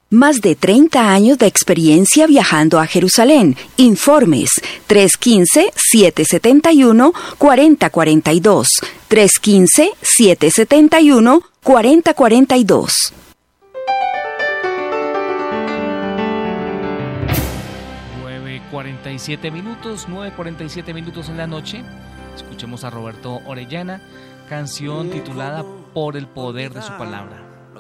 Más de 30 años de experiencia viajando a Jerusalén. Informes 315-771-4042. 315-771-4042. 9:47 minutos en la noche. Escuchemos a Roberto Orellana, canción titulada Por el poder de su palabra.